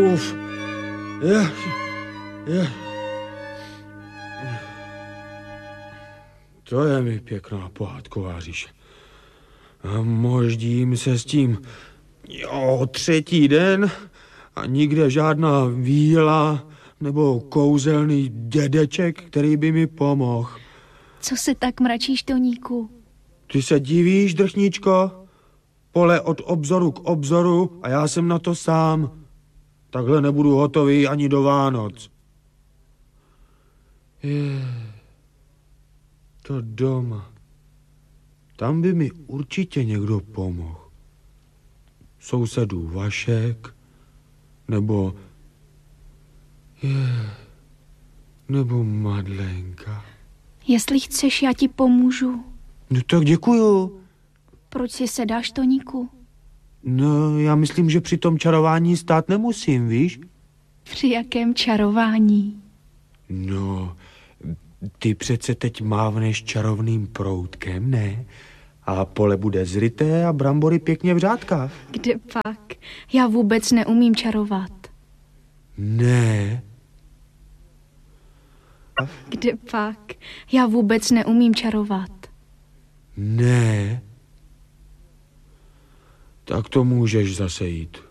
Uf. To je mi pěkná pohádková říše. A moždím se s tím 3. den a nikde žádná víla nebo kouzelný dědeček, který by mi pomohl. Co se tak mračíš, Toníku? Ty se divíš, drchníčko? Pole od obzoru k obzoru a já jsem na to sám. Takhle nebudu hotový ani do Vánoc. To doma. Tam by mi určitě někdo pomohl. Sousedů Vašek, nebo Madlenka. Jestli chceš, já ti pomůžu. No tak děkuju. Proč si sedáš, Toníku? No, já myslím, že při tom čarování stát nemusím, víš? Při jakém čarování? No, ty přece teď mávneš čarovným proutkem, ne? A pole bude zryté a brambory pěkně v řádkách. Kde pak? Já vůbec neumím čarovat. Ne. Kde pak? Já vůbec neumím čarovat. Ne. Tak to můžeš zase jít.